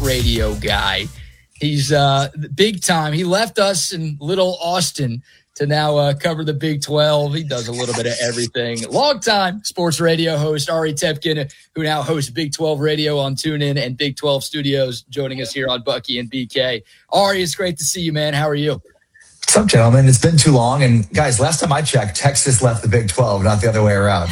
radio guy. He's big time. He left us in Little Austin to now cover the Big 12. He does a little bit of everything. Longtime sports radio host Ari Tepkin, who now hosts Big 12 Radio on TuneIn and Big 12 Studios, joining us here on Bucky and BK. Ari, it's great to see you, man. How are you? What's up, gentlemen? It's been too long. And guys, last time I checked, Texas left the Big 12, not the other way around.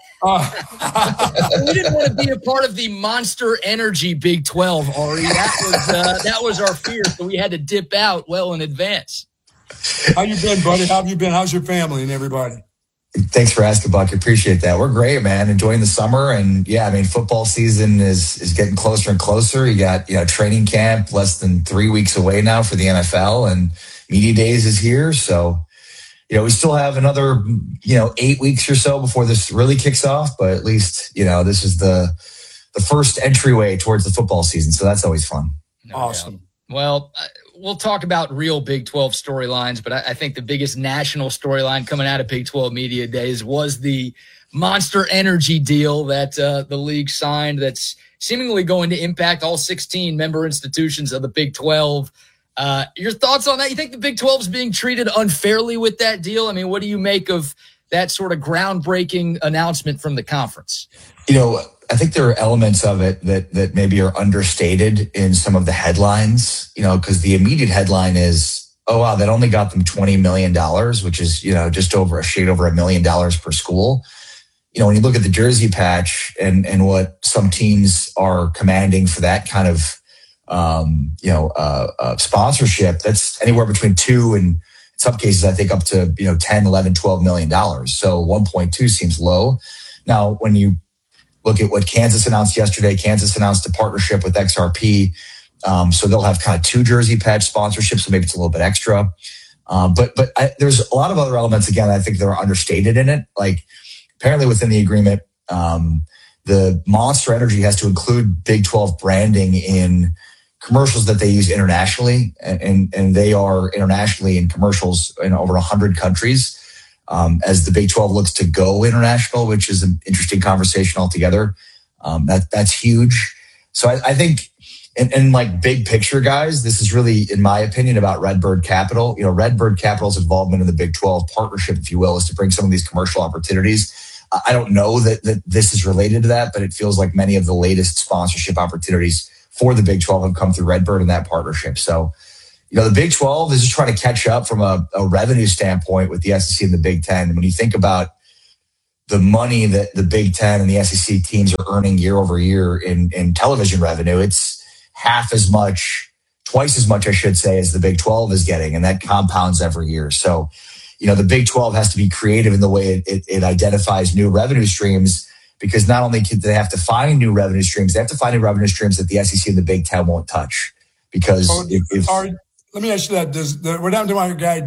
We didn't want to be a part of the Monster Energy Big 12, Ari. That was our fear, so we had to dip out well in advance. How you been, buddy? How have you been? How's your family and everybody? Thanks for asking, Buck. Appreciate that. We're great, man. Enjoying the summer. And yeah, I mean, football season is getting closer and closer. You got, training camp less than 3 weeks away now for the NFL, and media days is here. So, we still have another, 8 weeks or so before this really kicks off. But at least, this is the first entryway towards the football season. So that's always fun. Awesome. Well, we'll talk about real Big 12 storylines, but I think the biggest national storyline coming out of Big 12 media days was the Monster Energy deal that the league signed that's seemingly going to impact all 16 member institutions of the Big 12. Your thoughts on that? You think the Big 12 is being treated unfairly with that deal? I mean, what do you make of that sort of groundbreaking announcement from the conference? I think there are elements of it that maybe are understated in some of the headlines, because the immediate headline is, oh, wow, that only got them $20 million, which is, just over a shade over $1 million per school. When you look at the jersey patch and what some teams are commanding for that kind of, sponsorship, that's anywhere between 2 and in some cases, I think up to, 10, 11, $12 million. So 1.2 seems low. Now, when you look at what Kansas announced yesterday, Kansas announced a partnership with XRP. So they'll have kind of 2 jersey patch sponsorships. So maybe it's a little bit extra. But there's a lot of other elements, again, I think that are understated in it. Like apparently within the agreement, the Monster Energy has to include Big 12 branding in commercials that they use internationally, and they are internationally in commercials in over 100 countries. As the Big 12 looks to go international, which is an interesting conversation altogether. That's huge. So I think, and like big picture, guys, this is really, in my opinion, about Redbird Capital. Redbird Capital's involvement in the Big 12 partnership, if you will, is to bring some of these commercial opportunities. I don't know that this is related to that, but it feels like many of the latest sponsorship opportunities for the Big 12 have come through Redbird in that partnership. So, the Big 12 is just trying to catch up from a revenue standpoint with the SEC and the Big 10. When you think about the money that the Big 10 and the SEC teams are earning year over year in television revenue, it's half as much, twice as much, I should say, as the Big 12 is getting. And that compounds every year. So, the Big 12 has to be creative in the way it identifies new revenue streams, because not only do they have to find new revenue streams, they have to find new revenue streams that the SEC and the Big 10 won't touch. Because let me ask you that. We're down to my guy,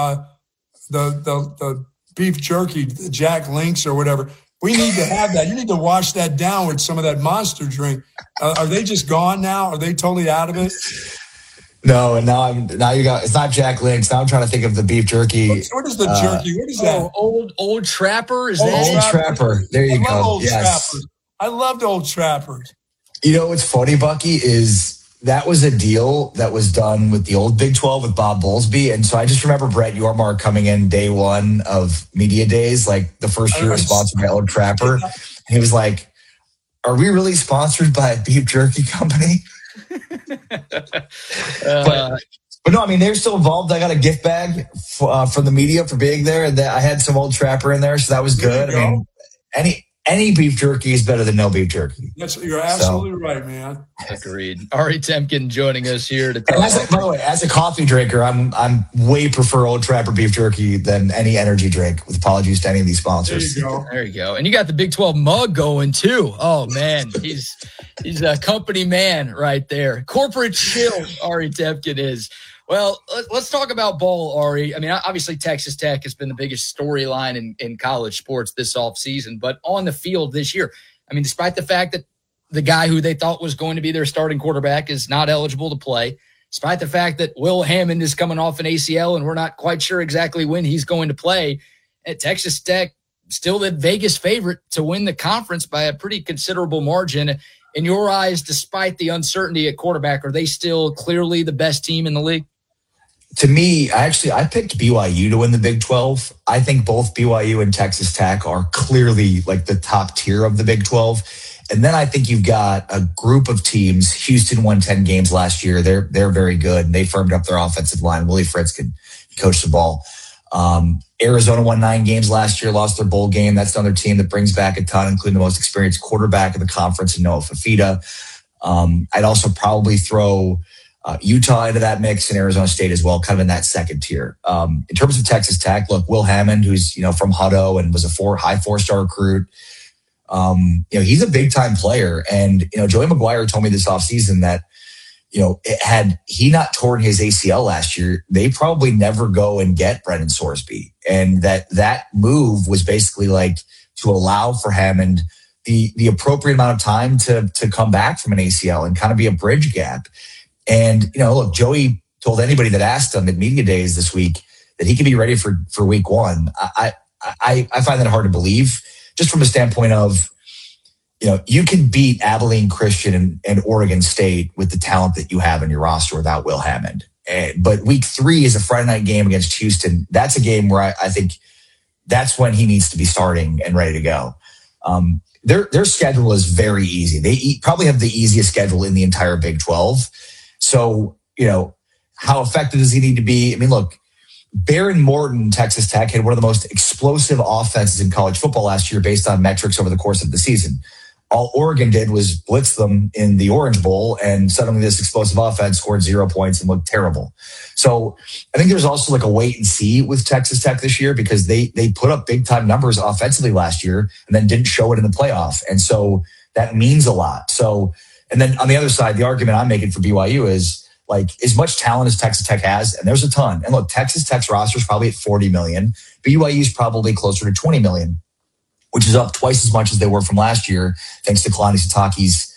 the beef jerky, Jack Links or whatever. We need to have that. You need to wash that down with some of that Monster drink. Are they just gone now? Are they totally out of it? No, and now you got, it's not Jack Links. Now I'm trying to think of the beef jerky. What is the jerky? What is that? Old Trapper? Is that Old Trapper? There you go. Yes. Trappers. I loved Old Trappers. What's funny, Bucky, is that was a deal that was done with the old Big 12 with Bob Bowlesby. And so I just remember Brett Yormark coming in day one of media days, like the first year was sponsored by Old Trapper. And he was like, are we really sponsored by a beef jerky company? But no, I mean, they're still involved. I got a gift bag from the media for being there. And I had some Old Trapper in there, so that was good. I mean, any beef jerky is better than no beef jerky. You're absolutely right, man. Agreed. Ari Temkin joining us here to talk. By the way, as a coffee drinker, I'm way prefer Old Trapper beef jerky than any energy drink. With apologies to any of these sponsors. There you go. And you got the Big 12 mug going too. Oh man, he's a company man right there. Corporate chill. Ari Temkin is. Well, let's talk about ball, Ari. I mean, obviously Texas Tech has been the biggest storyline in college sports this offseason, but on the field this year, I mean, despite the fact that the guy who they thought was going to be their starting quarterback is not eligible to play, despite the fact that Will Hammond is coming off an ACL and we're not quite sure exactly when he's going to play, at Texas Tech, still the Vegas favorite to win the conference by a pretty considerable margin. in your eyes, despite the uncertainty at quarterback, are they still clearly the best team in the league? To me, I picked BYU to win the Big 12. I think both BYU and Texas Tech are clearly like the top tier of the Big 12. And then I think you've got a group of teams. Houston won 10 games last year. They're very good, and they firmed up their offensive line. Willie Fritz can coach the ball. Arizona won 9 games last year, lost their bowl game. That's another team that brings back a ton, including the most experienced quarterback in the conference, Noah Fafita. I'd also probably throw Utah into that mix, and Arizona State as well, kind of in that second tier. In terms of Texas Tech, look, Will Hammond, who's from Hutto and was a high 4-star recruit. He's a big time player, and Joey McGuire told me this offseason that had he not torn his ACL last year, they probably never go and get Brennan Sorsby, and that move was basically like to allow for Hammond the appropriate amount of time to come back from an ACL and kind of be a bridge gap. And, look, Joey told anybody that asked him at media days this week that he could be ready for week 1. I find that hard to believe, just from a standpoint of, you can beat Abilene Christian and Oregon State with the talent that you have in your roster without Will Hammond. But week 3 is a Friday night game against Houston. That's a game where I think that's when he needs to be starting and ready to go. Their schedule is very easy. They probably have the easiest schedule in the entire Big 12. So, how effective does he need to be? I mean, look, Bear Morton, Texas Tech, had one of the most explosive offenses in college football last year based on metrics over the course of the season. All Oregon did was blitz them in the Orange Bowl, and suddenly this explosive offense scored 0 points and looked terrible. So I think there's also like a wait and see with Texas Tech this year, because they put up big time numbers offensively last year and then didn't show it in the playoff. And so that means a lot. So, and then on the other side, the argument I'm making for BYU is like as much talent as Texas Tech has, and there's a ton. And look, Texas Tech's roster is probably at 40 million. BYU is probably closer to 20 million, which is up twice as much as they were from last year, thanks to Kalani Sitake's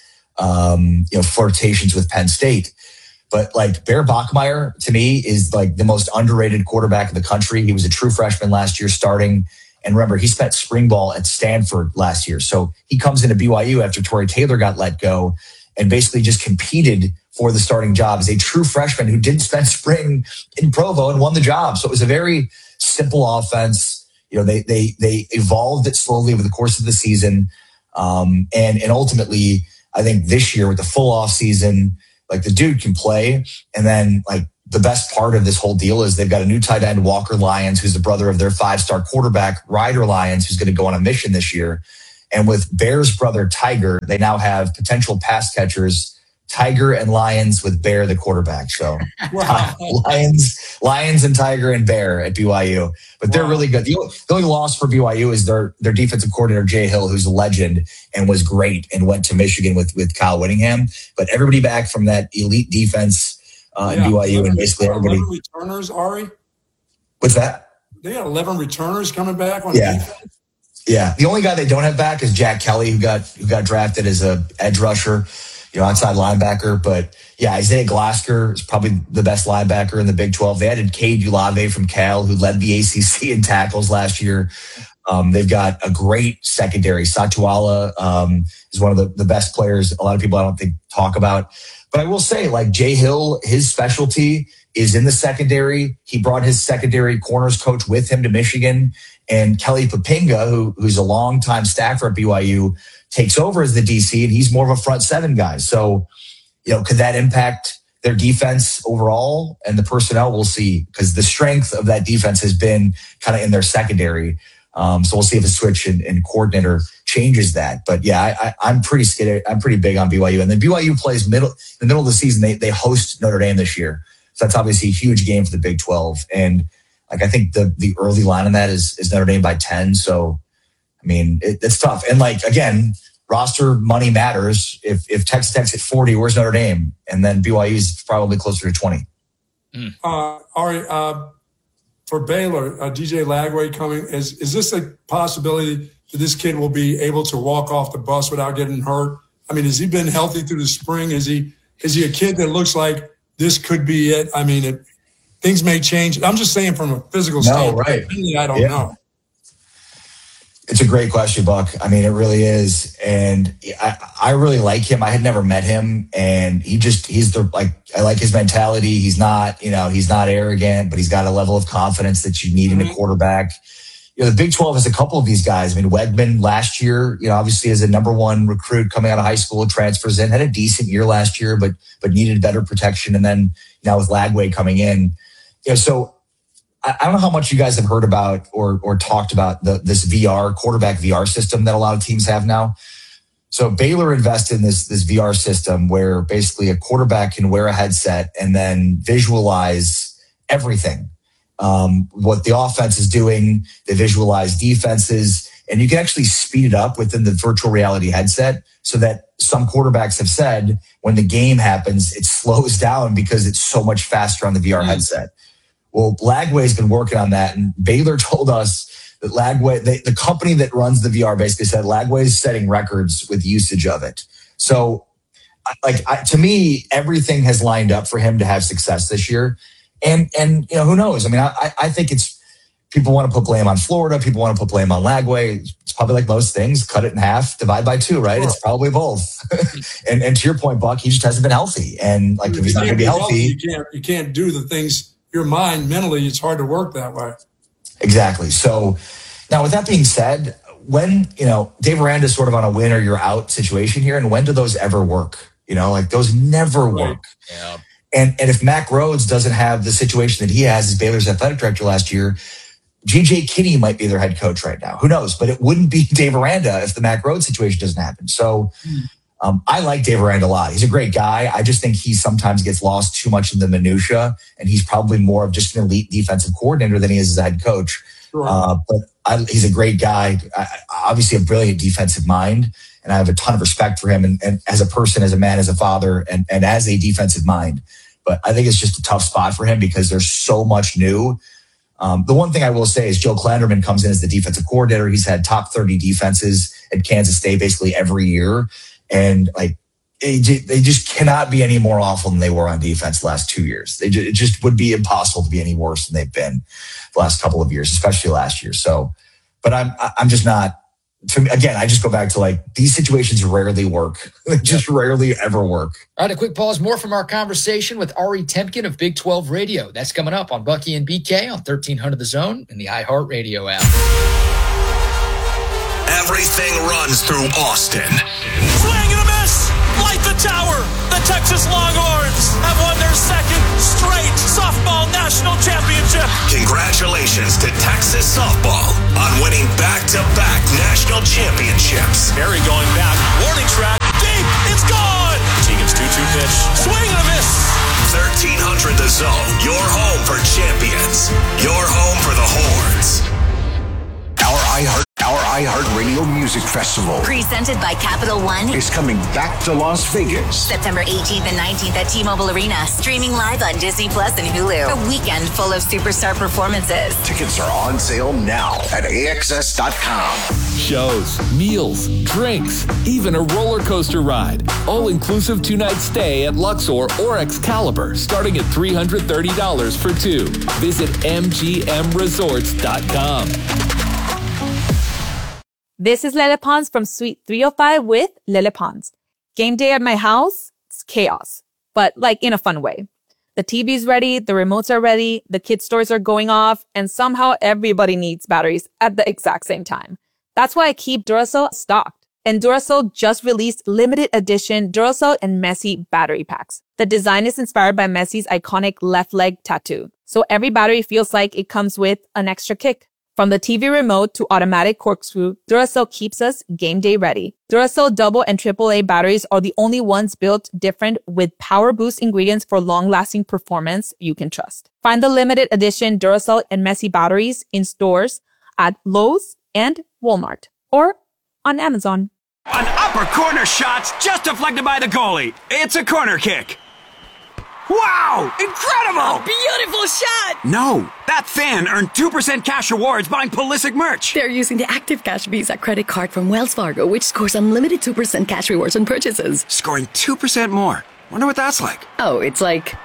flirtations with Penn State. But like Bear Bachmeier, to me, is like the most underrated quarterback in the country. He was a true freshman last year starting. And remember, he spent spring ball at Stanford last year. So he comes into BYU after Torrey Taylor got let go and basically just competed for the starting job as a true freshman who didn't spend spring in Provo and won the job. So it was a very simple offense. They evolved it slowly over the course of the season. And ultimately, I think this year with the full off season, like the dude can play. And then like the best part of this whole deal is they've got a new tight end, Walker Lyons, who's the brother of their 5-star quarterback, Ryder Lyons, who's going to go on a mission this year. And with Bear's brother, Tiger, they now have potential pass catchers, Tiger and Lyons, with Bear, the quarterback. So wow. Lions and Tiger and Bear at BYU. But they're really good. The only loss for BYU is their defensive coordinator, Jay Hill, who's a legend and was great and went to Michigan with Kyle Whittingham. But everybody back from that elite defense in BYU, and basically everybody. 11 returners, Ari? What's that? They got 11 returners coming back on defense? Yeah. The only guy they don't have back is Jack Kelly, who got drafted as a edge rusher, outside linebacker. But yeah, Isaiah Glasker is probably the best linebacker in the Big 12. They added Cade Ulave from Cal, who led the ACC in tackles last year. They've got a great secondary. Satuala is one of the best players. A lot of people I don't think talk about. But I will say, like Jay Hill, his specialty is in the secondary. He brought his secondary corners coach with him to Michigan. And Kelly Papinga, who's a longtime staffer at BYU, takes over as the DC, and he's more of a front seven guy. So, could that impact their defense overall and the personnel? We'll see, because the strength of that defense has been kind of in their secondary. So we'll see if a switch and coordinator changes that. But yeah, I'm pretty scared. I'm pretty big on BYU. And then BYU plays in the middle of the season. They host Notre Dame this year. So that's obviously a huge game for the Big 12. And like, I think the early line on that is Notre Dame by 10. So, I mean, it's tough. And like, again, roster money matters. If Texas Tech's at 40, where's Notre Dame? And then BYU is probably closer to 20. Ari, for Baylor, DJ Lagway coming, is this a possibility that this kid will be able to walk off the bus without getting hurt? I mean, has he been healthy through the spring? Is he a kid that looks like this could be it? I mean, things may change. I'm just saying from a physical standpoint. Right. Really, I don't know. It's a great question, Buck. I mean, it really is. And I really like him. I had never met him, and I like his mentality. He's not arrogant, but he's got a level of confidence that you need in a quarterback. The Big 12 has a couple of these guys. I mean, Wegman last year, obviously as a number one recruit coming out of high school, transfers in, had a decent year last year, but needed better protection. And then now with Lagway coming in, so I don't know how much you guys have heard about or talked about this quarterback VR system that a lot of teams have now. So Baylor invested in this VR system where basically a quarterback can wear a headset and then visualize everything. What the offense is doing, they visualize defenses, and you can actually speed it up within the virtual reality headset so that some quarterbacks have said when the game happens, it slows down because it's so much faster on the VR headset. Well, Lagway's been working on that, and Baylor told us that Lagway, the company that runs the VR, basically said Lagway's setting records with usage of it. So, to me, everything has lined up for him to have success this year. And who knows? I mean, I think it's people want to put blame on Florida. People want to put blame on Lagway. It's probably like most things, cut it in half, divide by 2, right? Sure. It's probably both. and to your point, Buck, he just hasn't been healthy. And if he's not going to be healthy, you can't do the things. Your mind, mentally, it's hard to work that way. Exactly. So now with that being said, when, Dave Aranda is sort of on a win or you're out situation here. And when do those ever work? Those never work. Yeah. And if Mack Rhoades doesn't have the situation that he has as Baylor's athletic director last year, G.J. Kinney might be their head coach right now. Who knows? But it wouldn't be Dave Aranda if the Mack Rhoades situation doesn't happen. So I like Dave Aranda a lot. He's a great guy. I just think he sometimes gets lost too much in the minutia, and he's probably more of just an elite defensive coordinator than he is as a head coach. Sure. But he's a great guy. Obviously a brilliant defensive mind, and I have a ton of respect for him and as a person, as a man, as a father, and as a defensive mind. But I think it's just a tough spot for him because there's so much new. The one thing I will say is Joe Klanderman comes in as the defensive coordinator. He's had top 30 defenses at Kansas State basically every year. And they just cannot be any more awful than they were on defense the last 2 years. It just would be impossible to be any worse than they've been the last couple of years, especially last year. So, but I'm just not. Again, I just go back to these situations rarely work. They just rarely ever work. All right, a quick pause. More from our conversation with Ari Temkin of Big 12 Radio. That's coming up on Bucky and BK on 1300 The Zone and the iHeartRadio app. Everything runs through Austin. Swing and a miss! Light the tower! The Texas Longhorns have won their second straight softball national championship. Congratulations to Texas softball on winning back-to-back national championships. Barry going back. Warning track. Deep. It's gone. Tegan's 2-2 pitch. Swing and a miss. 1300 The Zone. Your home for champions. Your home for the Horns. Our iHeartRadio Music Festival, presented by Capital One, is coming back to Las Vegas. September 18th and 19th at T-Mobile Arena. Streaming live on Disney Plus and Hulu. A weekend full of superstar performances. Tickets are on sale now at AXS.com. Shows, meals, drinks, even a roller coaster ride. All-inclusive 2-night stay at Luxor or Excalibur, starting at $330 for 2. Visit MGMResorts.com. This is Lele Pons from Suite 305 with Lele Pons. Game day at my house, it's chaos, but in a fun way. The TV's ready, the remotes are ready, the kids' toys are going off, and somehow everybody needs batteries at the exact same time. That's why I keep Duracell stocked. And Duracell just released limited edition Duracell and Messi battery packs. The design is inspired by Messi's iconic left leg tattoo, so every battery feels like it comes with an extra kick. From the TV remote to automatic corkscrew, Duracell keeps us game day ready. Duracell double and AAA batteries are the only ones built different with power boost ingredients for long-lasting performance you can trust. Find the limited edition Duracell and Messi batteries in stores at Lowe's and Walmart or on Amazon. An upper corner shot just deflected by the goalie. It's a corner kick. Wow! Incredible! A beautiful shot! No, that fan earned 2% cash rewards buying Pulisic merch. They're using the Active Cash Visa credit card from Wells Fargo, which scores unlimited 2% cash rewards on purchases. Scoring 2% more. Wonder what that's like. Oh, it's like... Go!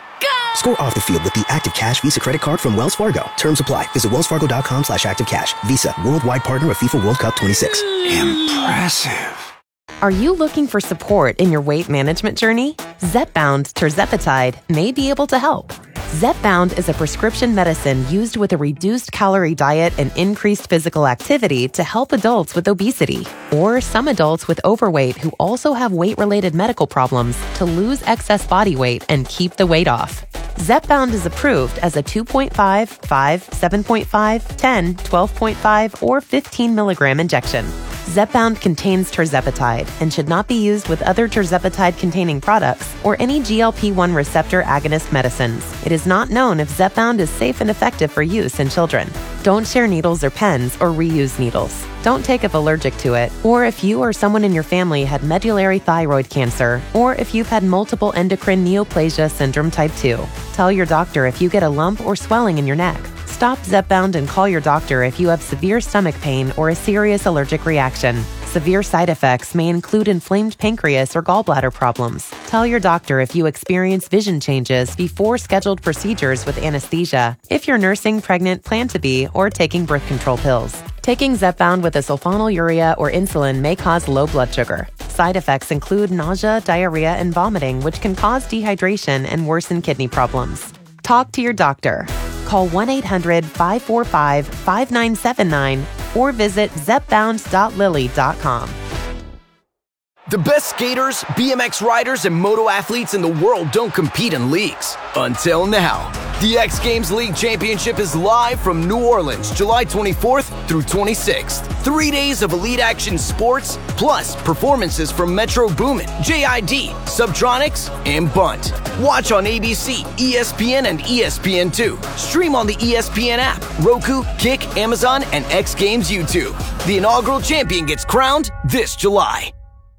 Score off the field with the Active Cash Visa credit card from Wells Fargo. Terms apply. Visit wellsfargo.com/activecash. Visa, worldwide partner of FIFA World Cup 26. Impressive. Are you looking for support in your weight management journey? Zepbound tirzepatide may be able to help. Zepbound is a prescription medicine used with a reduced calorie diet and increased physical activity to help adults with obesity or some adults with overweight who also have weight-related medical problems to lose excess body weight and keep the weight off. Zepbound is approved as a 2.5, 5, 7.5, 10, 12.5, or 15 milligram injection. Zepbound contains tirzepatide and should not be used with other tirzepatide-containing products or any GLP-1 receptor agonist medicines. It is not known if Zepbound is safe and effective for use in children. Don't share needles or pens or reuse needles. Don't take if allergic to it, or if you or someone in your family had medullary thyroid cancer, or if you've had multiple endocrine neoplasia syndrome type 2. Tell your doctor if you get a lump or swelling in your neck. Stop Zepbound and call your doctor if you have severe stomach pain or a serious allergic reaction. Severe side effects may include inflamed pancreas or gallbladder problems. Tell your doctor if you experience vision changes before scheduled procedures with anesthesia, if you're nursing, pregnant, plan to be, or taking birth control pills. Taking Zepbound with a sulfonylurea or insulin may cause low blood sugar. Side effects include nausea, diarrhea, and vomiting, which can cause dehydration and worsen kidney problems. Talk to your doctor. Call 1-800-545-5979 or visit zepbound.lily.com. The best skaters, BMX riders, and moto athletes in the world don't compete in leagues. Until now. The X Games League Championship is live from New Orleans, July 24th through 26th. 3 days of elite action sports, plus performances from Metro Boomin, JID, Subtronics, and Bunt. Watch on ABC, ESPN, and ESPN2. Stream on the ESPN app, Roku, Kick, Amazon, and X Games YouTube. The inaugural champion gets crowned this July.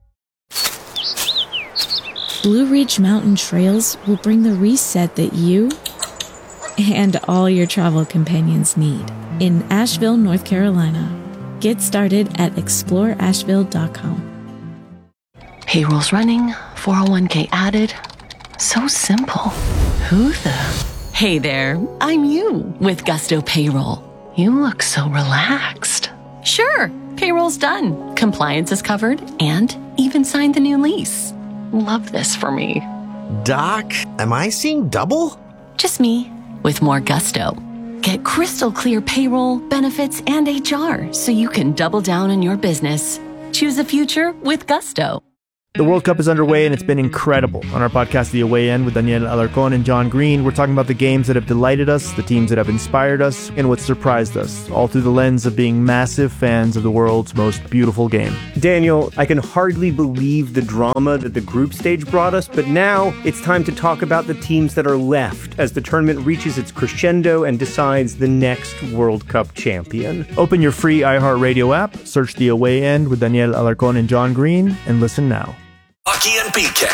Blue Ridge Mountain Trails will bring the reset that you and all your travel companions need in Asheville, North Carolina. Get started at exploreasheville.com. Payroll's running, 401k added. So simple. Who the? Hey there, I'm you with Gusto Payroll. You look so relaxed. Sure, payroll's done. Compliance is covered and even signed the new lease. Love this for me. Doc, am I seeing double? Just me, with more gusto. Get crystal clear payroll, benefits, and HR so you can double down on your business. Choose a future with Gusto. The World Cup is underway and it's been incredible. On our podcast, The Away End, with Daniel Alarcón and John Green, we're talking about the games that have delighted us, the teams that have inspired us, and what surprised us, all through the lens of being massive fans of the world's most beautiful game. Daniel, I can hardly believe the drama that the group stage brought us, but now it's time to talk about the teams that are left as the tournament reaches its crescendo and decides the next World Cup champion. Open your free iHeartRadio app, search The Away End with Daniel Alarcón and John Green, and listen now. Bucky and BK.